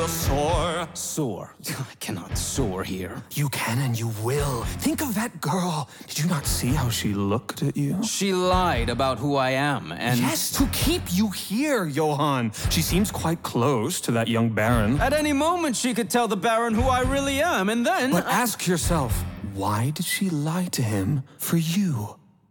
will soar. Soar. I cannot soar here. You can and you will. Think of that girl. Did you not see how she looked at you? She lied about who I am, and... Yes, to keep you here, Johann. She seems quite close to that young Baron. At any moment, she could tell the Baron who I really am, and then... But ask yourself, why did she lie to him for you?